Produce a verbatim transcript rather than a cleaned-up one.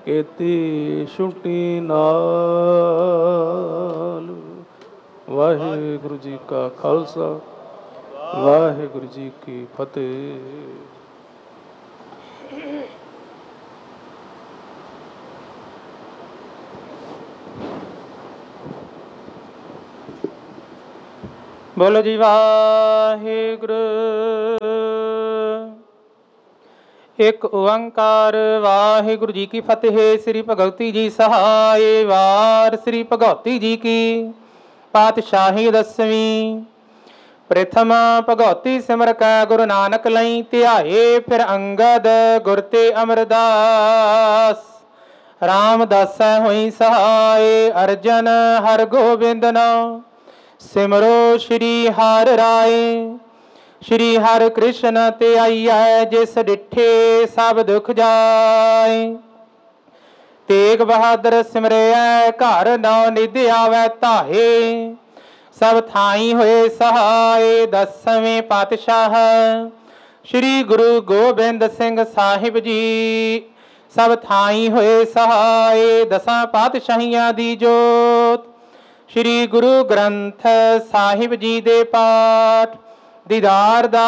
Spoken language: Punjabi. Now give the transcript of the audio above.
ਕੀਤੀ ਛੁੱਟੀ ਨਾਲ। ਵਾਹਿਗੁਰੂ ਜੀ ਕਾ ਖਾਲਸਾ, ਵਾਹਿਗੁਰੂ ਜੀ ਕੀ ਫਤਿਹ। ਬੋਲੋ ਜੀ ਵਾਹਿਗੁਰੂ। ਇੱਕ ਓੰਕਾਰ ਵਾਹਿਗੁਰੂ ਜੀ ਕੀ ਫਤਿਹ। ਸ੍ਰੀ ਭਗਵਤੀ ਜੀ ਸਹਾਏ। ਵਾਰ ਸ੍ਰੀ ਭਗਵਤੀ ਜੀ ਕੀ ਪਾਤਸ਼ਾਹੀ ਦਸਵੀਂ। ਪ੍ਰਥਮ ਭਗਵਤੀ ਸਿਮਰ ਕੈ ਗੁਰੂ ਨਾਨਕ ਲਈ ਧਿਆਏ। ਫਿਰ ਅੰਗਦ ਗੁਰ ਤੇ ਅਮਰਦਾਸ। ਰਾਮਦਾਸੈ ਹੋਈ ਸਹਾਏ। ਅਰਜਨ ਹਰ ਗੋਬਿੰਦ ਨਾਮ ਸਿਮਰੋ ਸ਼੍ਰੀ ਹਰਿ ਰਾਏ। ਸ਼੍ਰੀ ਹਰਿ ਕ੍ਰਿਸ਼ਨ ਤੇ ਆਈਐ ਜਿਸ ਡਿਠੇ ਸਭ ਦੁਖ ਜਾਏ। ਤੇਗ ਬਹਾਦਰ ਸਿਮਰਿਐ ਘਰ ਨੌ ਨਿਧ ਆਵੈ ਧਾਏ। ਸਭ ਥਾਈ ਹੋਏ ਸਹਾਏ। ਦਸਵੇਂ ਪਾਤਸ਼ਾਹ ਸ਼੍ਰੀ ਗੁਰੂ ਗੋਬਿੰਦ ਸਿੰਘ ਸਾਹਿਬ ਜੀ ਸਭ ਥਾਈ ਹੋਏ ਸਹਾਏ। ਦਸਾਂ ਪਾਤਸ਼ਾਹੀਆਂ ਦੀ ਜੋਤ ਸ਼੍ਰੀ ਗੁਰੂ ਗ੍ਰੰਥ ਸਾਹਿਬ ਜੀ ਦੇ ਪਾਠ ਦੀਦਾਰ ਦਾ